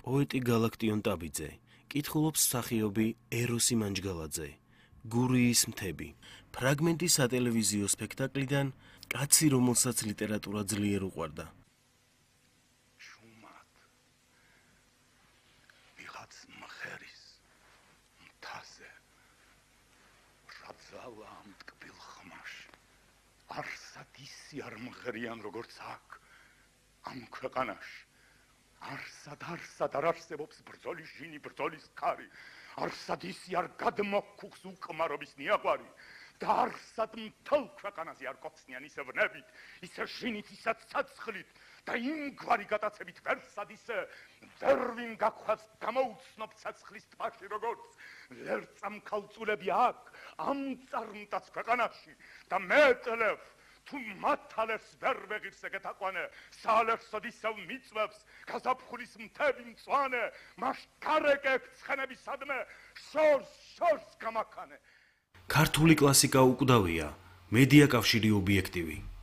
პოეტი გალაქტიონ ტაბიძე, კითხულობს მსახიობი ეროსი მანჯგალაძე, გურიის მთები. ფრაგმენტი სატელევიზიო სპექტაკლიდან კაცი, რომელსაც ლიტერატურა ძლიერ უყვარდა. შუმად ვიღაც მღერის მთაზე რაძალა ამ ტკბილ ხმაში. არსად ისი არ მღერიან როგორც აქ ამ ქვეყანაში. არსად არ არსებობს ბრძოლის ჟინი, ბრძოლის ქარი. არსად ისი არ გადმოგვხს უკმარობის ნიაღვარი. და არსად მთელ ქვეყანაზე არ კოცნიან ისე ვნებით, ისე ჟინით, ისე ცაცხლით და იმგვარი გატაცებით ვერსად ისე ვერ ვინ გაგხვას გამოუცნობ ცაცხლის ტბაში როგორც ლერწამ ქალწულები აქ ამ წარმტაც ქვეყანაში და მეტლევ თუ მათალებს ვერ ვეღირს ეგეთაყვანე საალერსოდ ისევ მიწვევს გაზაფხულის მთები მწვანე მას გარეკებ ცხენებისადმე შორს გამაქანე. ქართული კლასიკა უკვდავია, მედია კავშირი ობიექტივი.